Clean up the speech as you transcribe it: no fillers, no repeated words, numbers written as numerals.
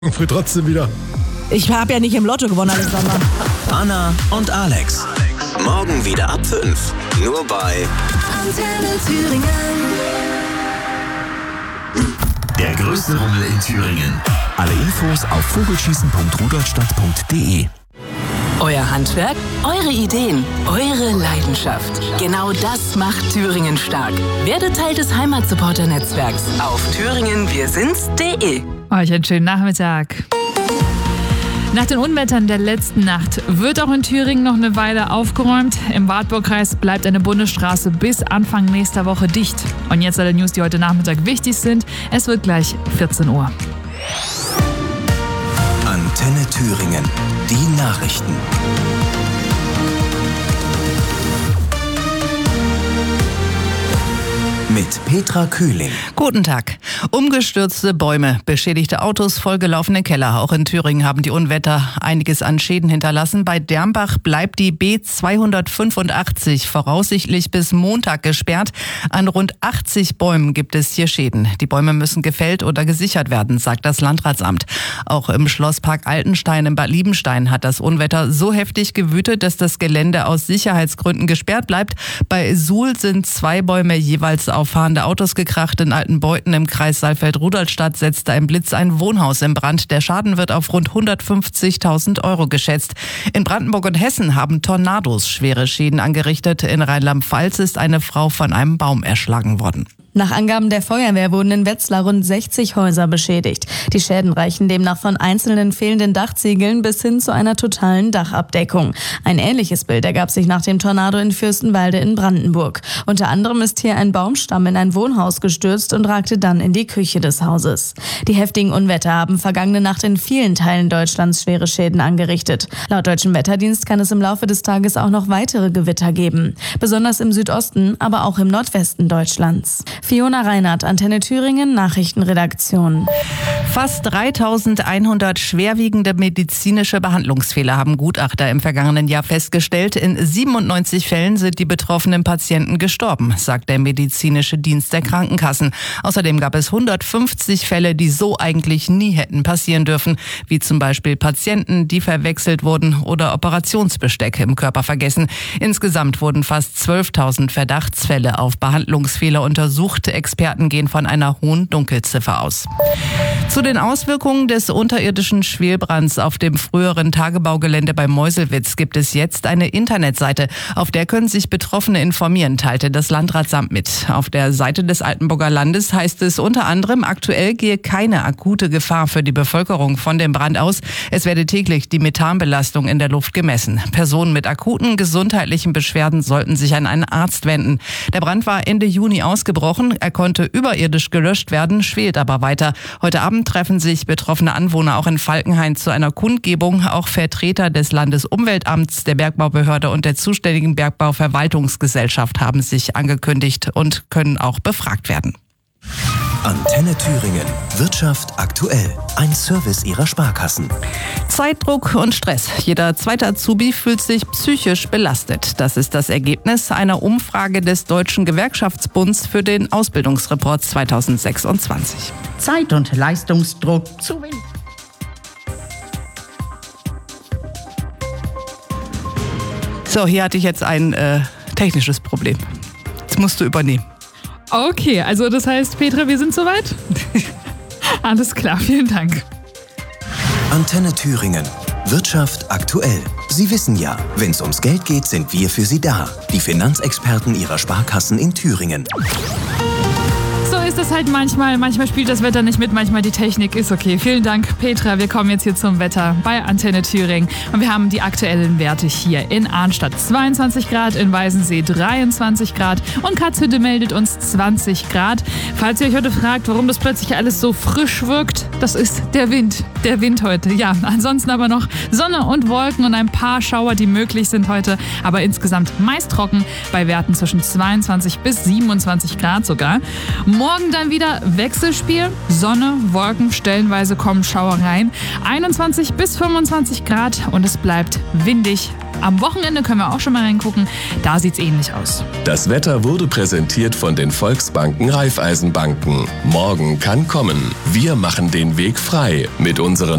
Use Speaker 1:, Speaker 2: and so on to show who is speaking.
Speaker 1: Früh trotzdem wieder.
Speaker 2: Ich habe ja nicht im Lotto gewonnen, Alexander.
Speaker 3: Anna und Alex. Morgen wieder ab 5. Nur bei
Speaker 4: Antenne Thüringen.
Speaker 3: Der größte Rummel in Thüringen. Alle Infos auf vogelschießen.rudolstadt.de.
Speaker 4: Euer Handwerk, eure Ideen, eure Leidenschaft. Genau das macht Thüringen stark. Werdet Teil des Heimatsupporter-Netzwerks auf thüringenwirsinds.de.
Speaker 5: Euch einen schönen Nachmittag. Nach den Unwettern der letzten Nacht wird auch in Thüringen noch eine Weile aufgeräumt. Im Wartburgkreis bleibt eine Bundesstraße bis Anfang nächster Woche dicht. Und jetzt alle News, die heute Nachmittag wichtig sind. Es wird gleich 14 Uhr.
Speaker 3: Antenne Thüringen. Die Nachrichten. Mit Petra Kühling.
Speaker 6: Guten Tag. Umgestürzte Bäume, beschädigte Autos, vollgelaufene Keller. Auch in Thüringen haben die Unwetter einiges an Schäden hinterlassen. Bei Dermbach bleibt die B285 voraussichtlich bis Montag gesperrt. An rund 80 Bäumen gibt es hier Schäden. Die Bäume müssen gefällt oder gesichert werden, sagt das Landratsamt. Auch im Schlosspark Altenstein in Bad Liebenstein hat das Unwetter so heftig gewütet, dass das Gelände aus Sicherheitsgründen gesperrt bleibt. Bei Suhl sind 2 Bäume jeweils auf fahrende Autos gekracht. In Altenbeuthen im Kreis Saalfeld-Rudolstadt setzte ein Blitz ein Wohnhaus in Brand. Der Schaden wird auf rund 150.000 Euro geschätzt. In Brandenburg und Hessen haben Tornados schwere Schäden angerichtet. In Rheinland-Pfalz ist eine Frau von einem Baum erschlagen worden.
Speaker 2: Nach Angaben der Feuerwehr wurden in Wetzlar rund 60 Häuser beschädigt. Die Schäden reichen demnach von einzelnen fehlenden Dachziegeln bis hin zu einer totalen Dachabdeckung. Ein ähnliches Bild ergab sich nach dem Tornado in Fürstenwalde in Brandenburg. Unter anderem ist hier ein Baumstamm in ein Wohnhaus gestürzt und ragte dann in die Küche des Hauses. Die heftigen Unwetter haben vergangene Nacht in vielen Teilen Deutschlands schwere Schäden angerichtet. Laut Deutschem Wetterdienst kann es im Laufe des Tages auch noch weitere Gewitter geben. Besonders im Südosten, aber auch im Nordwesten Deutschlands. Fiona Reinhardt, Antenne Thüringen, Nachrichtenredaktion.
Speaker 6: Fast 3.100 schwerwiegende medizinische Behandlungsfehler haben Gutachter im vergangenen Jahr festgestellt. In 97 Fällen sind die betroffenen Patienten gestorben, sagt der medizinische Dienst der Krankenkassen. Außerdem gab es 150 Fälle, die so eigentlich nie hätten passieren dürfen, wie zum Beispiel Patienten, die verwechselt wurden oder Operationsbesteck im Körper vergessen. Insgesamt wurden fast 12.000 Verdachtsfälle auf Behandlungsfehler untersucht. Experten gehen von einer hohen Dunkelziffer aus. Zu den Auswirkungen des unterirdischen Schwelbrands auf dem früheren Tagebaugelände bei Meuselwitz gibt es jetzt eine Internetseite. Auf der können sich Betroffene informieren, teilte das Landratsamt mit. Auf der Seite des Altenburger Landes heißt es unter anderem, aktuell gehe keine akute Gefahr für die Bevölkerung von dem Brand aus. Es werde täglich die Methanbelastung in der Luft gemessen. Personen mit akuten gesundheitlichen Beschwerden sollten sich an einen Arzt wenden. Der Brand war Ende Juni ausgebrochen. Er konnte überirdisch gelöscht werden, schwelt aber weiter. Heute Abend treffen sich betroffene Anwohner auch in Falkenhain zu einer Kundgebung. Auch Vertreter des Landesumweltamts, der Bergbaubehörde und der zuständigen Bergbauverwaltungsgesellschaft haben sich angekündigt und können auch befragt werden.
Speaker 3: Antenne Thüringen. Wirtschaft aktuell. Ein Service ihrer Sparkassen.
Speaker 6: Zeitdruck und Stress. Jeder zweite Azubi fühlt sich psychisch belastet. Das ist das Ergebnis einer Umfrage des Deutschen Gewerkschaftsbunds für den Ausbildungsreport 2026.
Speaker 7: Zeit- und Leistungsdruck zu wenig.
Speaker 6: So, hier hatte ich jetzt ein technisches Problem. Jetzt musst du übernehmen.
Speaker 5: Okay, also das heißt, Petra, wir sind soweit? Alles klar, vielen Dank.
Speaker 3: Antenne Thüringen. Wirtschaft aktuell. Sie wissen ja, wenn es ums Geld geht, sind wir für Sie da. Die Finanzexperten Ihrer Sparkassen in Thüringen.
Speaker 5: So ist es halt manchmal. Manchmal spielt das Wetter nicht mit, manchmal die Technik ist okay. Vielen Dank, Petra. Wir kommen jetzt hier zum Wetter bei Antenne Thüringen. Und wir haben die aktuellen Werte hier in Arnstadt. 22 Grad, in Weißensee 23 Grad und Katzhütte meldet uns 20 Grad. Falls ihr euch heute fragt, warum das plötzlich alles so frisch wirkt, das ist der Wind. Der Wind heute, ja. Ansonsten aber noch Sonne und Wolken und ein paar Schauer, die möglich sind heute. Aber insgesamt meist trocken bei Werten zwischen 22 bis 27 Grad sogar. Morgen Morgen dann wieder Wechselspiel. Sonne, Wolken, stellenweise kommen Schauer rein. 21 bis 25 Grad und es bleibt windig. Am Wochenende können wir auch schon mal reingucken. Da sieht's ähnlich aus.
Speaker 1: Das Wetter wurde präsentiert von den Volksbanken Raiffeisenbanken. Morgen kann kommen. Wir machen den Weg frei mit unseren